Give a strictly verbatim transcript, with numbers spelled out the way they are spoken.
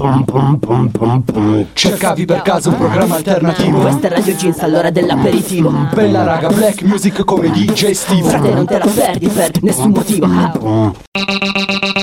Cercavi per caso un programma alternativo? Questa è Radio Jeans all'ora dell'aperitivo. Bella raga, black music come D J Steve. Frate non te la perdi per nessun motivo.